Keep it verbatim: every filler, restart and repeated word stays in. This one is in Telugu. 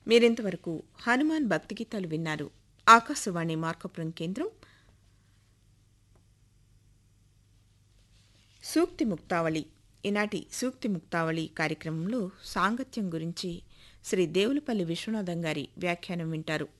మీరింతవరకు హనుమాన్ భక్తి గీతాలు విన్నారు. ఆకాశవాణి మార్కపురం కేంద్రం. సూక్తి ముక్తావళి. ఈనాటి సూక్తి ముక్తావళి కార్యక్రమంలో సాంగత్యం గురించి శ్రీ దేవులపల్లి విశ్వనాథం గారి వ్యాఖ్యానం వింటారు.